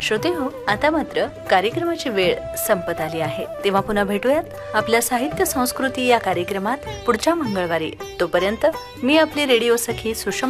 श्रोते हो, आता मात्र कार्यक्रमाची वेळ संपत आली आहे. तेव्हा पुन्हा भेटूयात आपल्या साहित्य संस्कृती या कार्यक्रमात पुढच्या मंगळवारी. तोपर्यंत मी आपली रेडिओ सखी सुषमा